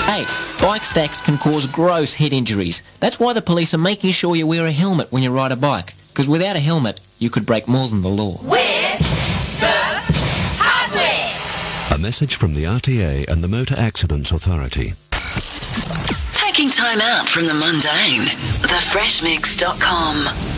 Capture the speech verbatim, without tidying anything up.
Hey, bike stacks can cause gross head injuries. That's why the police are making sure you wear a helmet when you ride a bike. Because without a helmet, you could break more than the law. Wear the hardware! A message from the R T A and the Motor Accidents Authority. Taking time out from the mundane. the fresh mix dot com